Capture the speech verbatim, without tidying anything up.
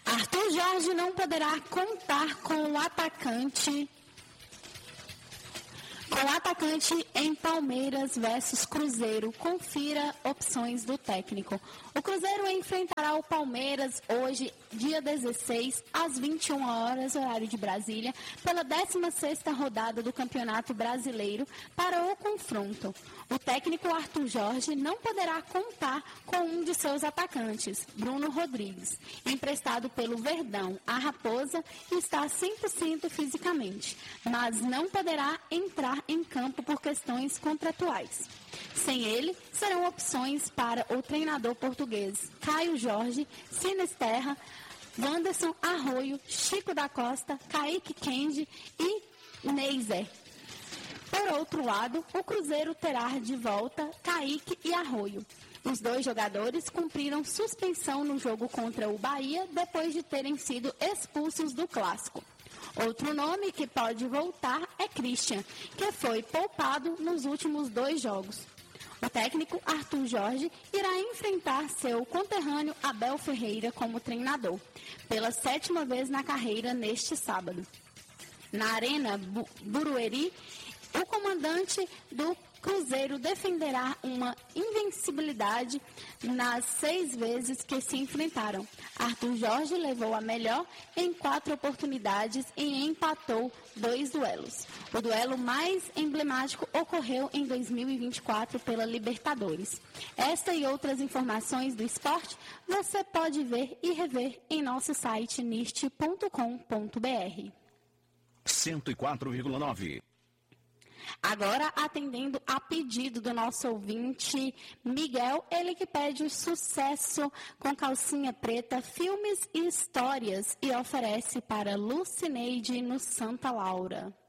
Arthur Jorge não poderá contar com o atacante... Com o atacante em Palmeiras versus Cruzeiro. Confira opções do técnico. O Cruzeiro enfrentará o Palmeiras hoje, dia dezesseis, às vinte e uma horas, horário de Brasília, pela décima sexta rodada do Campeonato Brasileiro para o confronto. O técnico Arthur Jorge não poderá contar com um de seus atacantes, Bruno Rodrigues, emprestado pelo Verdão. A Raposa está cem por cento fisicamente, mas não poderá entrar em campo por questões contratuais. Sem ele, serão opções para o treinador português Caio Jorge, Sinisterra, Wanderson Arroio, Chico da Costa, Kaique Kendi e Neiser. Por outro lado, o Cruzeiro terá de volta Kaique e Arroio. Os dois jogadores cumpriram suspensão no jogo contra o Bahia depois de terem sido expulsos do Clássico. Outro nome que pode voltar é Christian, que foi poupado nos últimos dois jogos. O técnico Arthur Jorge irá enfrentar seu conterrâneo Abel Ferreira como treinador, pela sétima vez na carreira neste sábado. Na Arena Barueri, o comandante do Cruzeiro defenderá uma invencibilidade nas seis vezes que se enfrentaram. Arthur Jorge levou a melhor em quatro oportunidades e empatou dois duelos. O duelo mais emblemático ocorreu em dois mil e vinte e quatro pela Libertadores. Esta e outras informações do esporte você pode ver e rever em nosso site nist ponto com ponto br. cento e quatro vírgula nove. Agora, atendendo a pedido do nosso ouvinte Miguel, ele que pede sucesso com calcinha preta, filmes e histórias e oferece para Lucineide no Santa Laura.